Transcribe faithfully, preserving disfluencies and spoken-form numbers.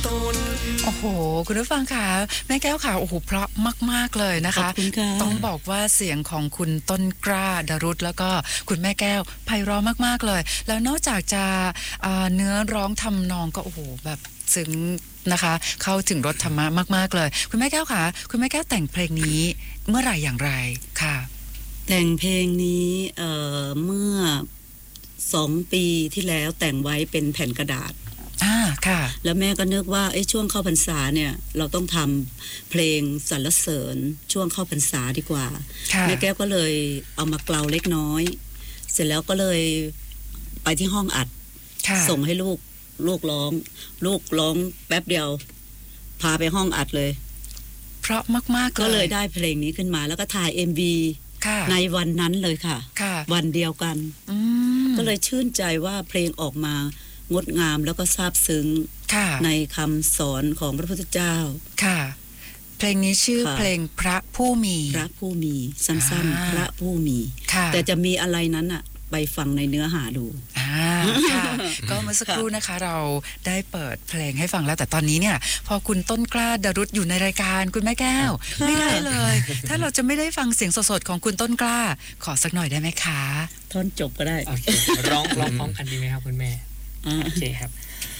โอ้โหคุณผู้ฟังค่ะแม่แก้วค่ะโอ้โหเพราะมากๆเลยนะคะต้องบอกว่าเสียงของคุณต้นกล้าดารุษแล้วก็คุณแม่แก้วไพเราะมากๆเลยแล้วนอกจากจะเนื้อร้องทำนองก็โอ้โหแบบซึ้งนะคะเข้าถึงรสธรรมะมากๆเลยคุณแม่แก้วค่ะคุณแม่แก้วแต่งเพลงนี้เมื่อไหร่อย่างไรค่ะแต่งเพลงนี้เอ่อเมื่อสองปีที่แล้วแต่งไว้เป็นแผ่นกระดาษอ่าค่ะแล้วแม่ก็นึกว่าไอ้ช่วงเข้าพรรษาเนี่ยเราต้องทำเพลงสรรเสริญช่วงเข้าพรรษาดีกว่าแม่แก้วก็เลยเอามาเกลาเล็กน้อยเสร็จแล้วก็เลยไปที่ห้องอัดส่งให้ลูกลูกร้องลูกร้องแป๊บเดียวพาไปห้องอัดเลยเพราะมากๆก็เลยได้เพลงนี้ขึ้นมาแล้วก็ถ่าย เอ็ม วี ในวันนั้นเลยค่ะวันเดียวกันก็เลยชื่นใจว่าเพลงออกมางดงามแล้วก็ซาบซึ้งในคำสอนของพระพุทธเจ้าค่ะเพลงนี้ชื่อเพลงพระผู้มีพระผู้มีสั้นๆพระผู้มีแต่จะมีอะไรนั้นอะไปฟังในเนื้อหาดูอ่าค่ะก็เมื่อสักครู่นะคะเราได้เปิดเพลงให้ฟังแล้วแต่ตอนนี้เนี่ยพอคุณต้นกล้าดารุษอยู่ในรายการคุณแม่แก้วไม่ได้เลยถ้าเราจะไม่ได้ฟังเสียงสดๆของคุณต้นกล้าขอสักหน่อยได้ไหมคะท่อนจบก็ได้โอเคร้องร้องพร้อมกันดีไหมครับคุณแม่โอเคครับ